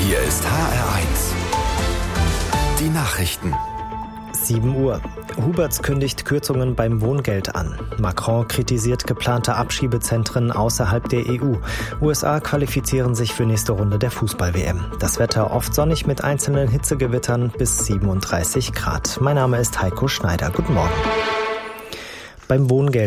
Hier ist HR1. Die Nachrichten. 7 Uhr. Huberts kündigt Kürzungen beim Wohngeld an. Macron kritisiert geplante Abschiebezentren außerhalb der EU. USA qualifizieren sich für nächste Runde der Fußball-WM. Das Wetter oft sonnig mit einzelnen Hitzegewittern bis 37 Grad. Mein Name ist Heiko Schneider. Guten Morgen. Beim Wohngeld